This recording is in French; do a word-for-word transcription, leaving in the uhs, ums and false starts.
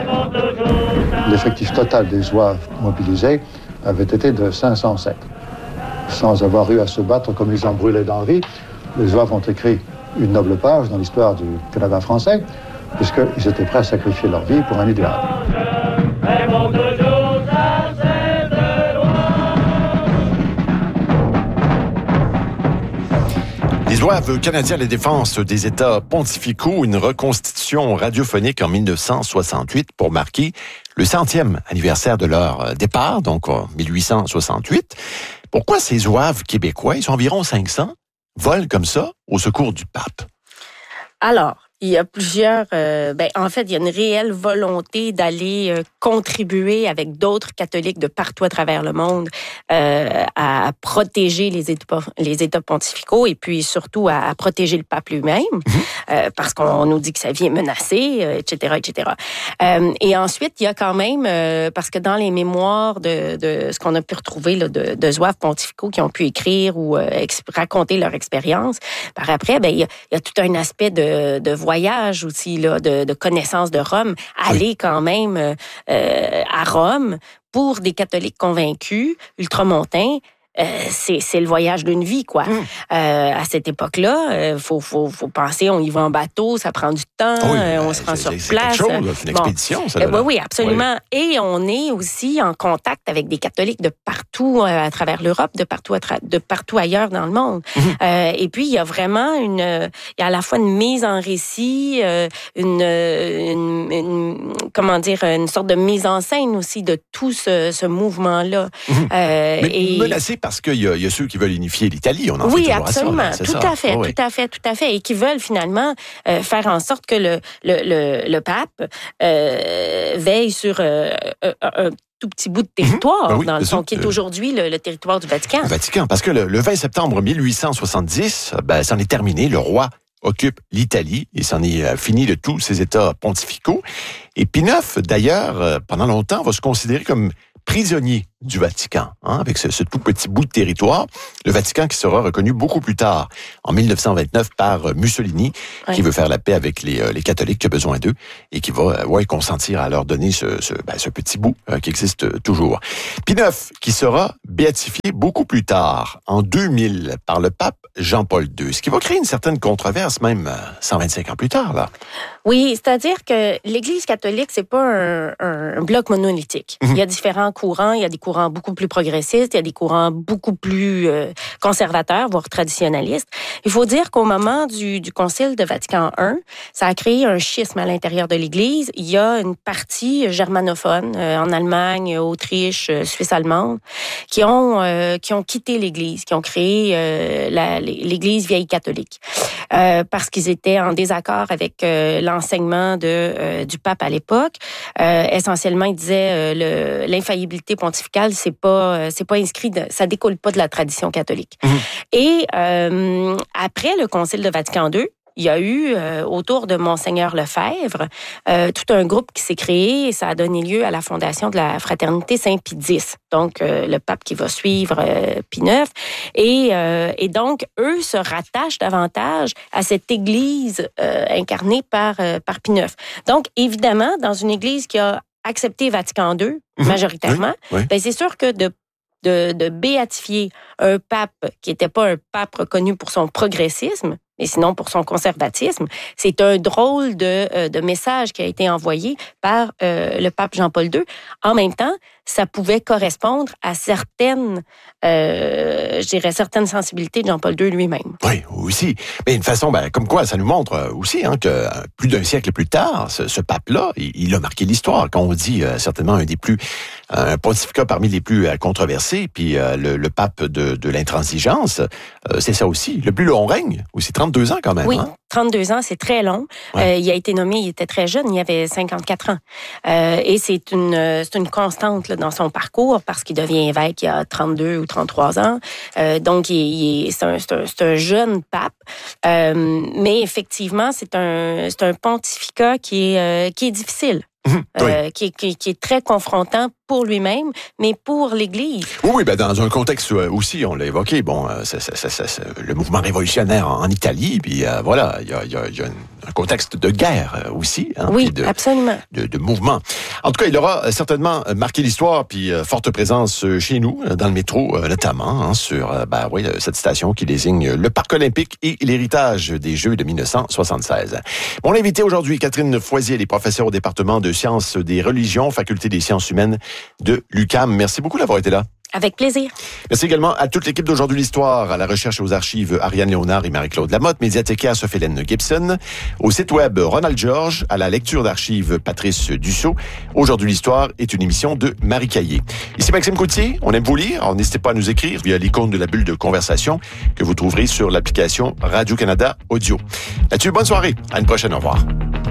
L'effectif total des zouaves mobilisés avait été de cinq cent sept. Sans avoir eu à se battre comme ils en brûlaient d'envie, les zouaves ont écrit une noble page dans l'histoire du Canada français, puisqu'ils étaient prêts à sacrifier leur vie pour un idéal. Les Zouaves canadiens de défense des États pontificaux, une reconstitution radiophonique en dix-neuf cent soixante-huit pour marquer le centième anniversaire de leur départ, donc en dix-huit cent soixante-huit. Pourquoi ces Zouaves québécois, ils sont environ cinq cents, volent comme ça au secours du pape? Alors, il y a plusieurs... Euh, ben, en fait, il y a une réelle volonté d'aller euh, contribuer avec d'autres catholiques de partout à travers le monde euh, à protéger les États, les États pontificaux et puis surtout à, à protéger le pape lui-même, mmh. euh, parce qu'on nous dit que sa vie est menacée, euh, et cetera, et cetera. Euh, et ensuite, il y a quand même... Euh, parce que dans les mémoires de, de ce qu'on a pu retrouver là, de, de zouaves pontificaux qui ont pu écrire ou euh, ex- raconter leur expérience, par après, ben, il y a, il y a tout un aspect de, de voyage aussi, là, de, de connaissance de Rome, aller oui. quand même euh, à Rome pour des catholiques convaincus, ultramontains. Euh, c'est, c'est le voyage d'une vie, quoi. Mmh. Euh, à cette époque-là, il euh, faut, faut, faut penser, on y va en bateau, ça prend du temps, oh oui, euh, on se rend sur c'est place. C'est quelque chose, c'est une expédition, bon. ça. Euh, oui, oui, absolument. Oui. Et on est aussi en contact avec des catholiques de partout euh, à travers l'Europe, de partout, à tra- de partout ailleurs dans le monde. Mmh. Euh, et puis, il y a vraiment une... Il y a à la fois une mise en récit, euh, une, une, une... Comment dire? Une sorte de mise en scène aussi de tout ce, ce mouvement-là. Mmh. Euh, Mais et... menacé parce qu'il y, y a ceux qui veulent unifier l'Italie, on en oui, fait toujours absolument, à ça. tout ça. à fait, oh, oui. tout à fait, tout à fait, et qui veulent finalement euh, faire en sorte que le le le, le pape euh, veille sur euh, un, un tout petit bout de territoire, mmh, ben oui, dans le fond, qui est aujourd'hui le, le territoire du Vatican. Le Vatican, parce que le, le vingt septembre dix-huit cent soixante-dix, ben, c'en est terminé, le roi occupe l'Italie et c'en est euh, fini de tous ses États pontificaux. Et Pie neuf, d'ailleurs, euh, pendant longtemps, va se considérer comme prisonnier du Vatican, hein, avec ce, ce tout petit bout de territoire. Le Vatican qui sera reconnu beaucoup plus tard, en dix-neuf cent vingt-neuf, par Mussolini, oui. qui veut faire la paix avec les, euh, les catholiques qui ont besoin d'eux et qui va euh, ouais, consentir à leur donner ce, ce, ben, ce petit bout euh, qui existe euh, toujours. Pie neuf, qui sera béatifié beaucoup plus tard, en deux mille, par le pape Jean-Paul deux, ce qui va créer une certaine controverse, même euh, cent vingt-cinq ans plus tard, là. Oui, c'est-à-dire que l'Église catholique, c'est pas un, un bloc monolithique. Mm-hmm. Il y a différents courants, il y a des courants beaucoup plus progressistes, il y a des courants beaucoup plus euh, conservateurs, voire traditionnalistes. Il faut dire qu'au moment du, du Concile de Vatican un, ça a créé un schisme à l'intérieur de l'Église. Il y a une partie germanophone euh, en Allemagne, Autriche, euh, Suisse allemande, qui ont euh, qui ont quitté l'Église, qui ont créé euh, la, l'Église vieille catholique, euh, parce qu'ils étaient en désaccord avec euh, l'enseignement de euh, du pape à l'époque. Euh, essentiellement, il disait euh, le, l'infaillibilité pontificale, c'est pas euh, c'est pas inscrit, de, ça découle pas de la tradition catholique. Mmh. Et euh, après le Concile de Vatican deux, il y a eu, euh, autour de Monseigneur Lefebvre, euh, tout un groupe qui s'est créé et ça a donné lieu à la fondation de la Fraternité Saint-Pie X, donc euh, le pape qui va suivre euh, Pie neuf. Et, euh, et donc, eux se rattachent davantage à cette Église euh, incarnée par, euh, par Pie neuf. Donc, évidemment, dans une Église qui a accepté Vatican deux, mmh. majoritairement, oui, oui. Ben, c'est sûr que de De, de béatifier un pape qui n'était pas un pape reconnu pour son progressisme, mais sinon pour son conservatisme, c'est un drôle de, de message qui a été envoyé par euh, le pape Jean-Paul deux. En même temps, ça pouvait correspondre à certaines, euh, je dirais, certaines sensibilités de Jean-Paul deux lui-même. Oui, aussi. Mais une façon, ben, comme quoi, ça nous montre aussi hein, que plus d'un siècle plus tard, ce, ce pape-là, il, il a marqué l'histoire. Quand on dit euh, certainement un des plus, un pontificat parmi les plus euh, controversés, puis euh, le, le pape de, de l'intransigeance, euh, c'est ça aussi. Le plus long règne, aussi trente-deux ans quand même. Oui, hein? trente-deux ans, c'est très long. Ouais. Euh, il a été nommé, il était très jeune, il avait cinquante-quatre ans. Euh, et c'est une, c'est une constante là, dans son parcours parce qu'il devient évêque il y a trente-deux ou trente-trois ans. Euh, donc, il, il, c'est, un, c'est, un, c'est un jeune pape. Euh, mais effectivement, c'est un, c'est un pontificat qui est, euh, qui est difficile. Mmh, euh, oui. qui, qui, qui est très confrontant pour lui-même, mais pour l'Église. Oui, oui, ben dans un contexte aussi, on l'a évoqué, bon, c'est, c'est, c'est, c'est, le mouvement révolutionnaire en, en Italie, puis euh, voilà, il y a, y a, y a un contexte de guerre aussi. Hein, oui, de, absolument. De, de mouvement. En tout cas, il aura certainement marqué l'histoire, puis euh, forte présence chez nous, dans le métro euh, notamment, hein, sur euh, ben, oui, cette station qui désigne le Parc olympique et l'héritage des Jeux de dix-neuf cent soixante-seize. Mon invité aujourd'hui, Catherine Foisier, elle est professeure au département de sciences des religions, faculté des sciences humaines de l'U Q A M. Merci beaucoup d'avoir été là. Avec plaisir. Merci également à toute l'équipe d'Aujourd'hui l'Histoire, à la recherche et aux archives Ariane Léonard et Marie-Claude Lamotte, médiathécaire Sophie-Hélène Gibson, au site web Ronald Georges, à la lecture d'archives Patrice Dussault. Aujourd'hui l'Histoire est une émission de Marie Caillé. Ici Maxime Coutier, on aime vous lire, alors n'hésitez pas à nous écrire via l'icône de la bulle de conversation que vous trouverez sur l'application Radio-Canada Audio. Là-dessus, bonne soirée, à une prochaine, au revoir.